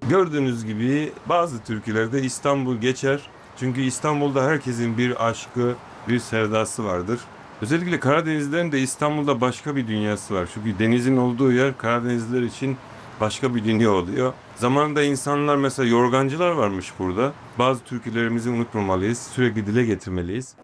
Gördüğünüz gibi bazı türkülerde İstanbul geçer. Çünkü İstanbul'da herkesin bir aşkı, bir sevdası vardır. Özellikle Karadenizlerin de İstanbul'da başka bir dünyası var. Çünkü denizin olduğu yer Karadenizliler için başka bir dünya oluyor. Zamanında insanlar mesela yorgancılar varmış burada. Bazı türkülerimizi unutmamalıyız, sürekli dile getirmeliyiz.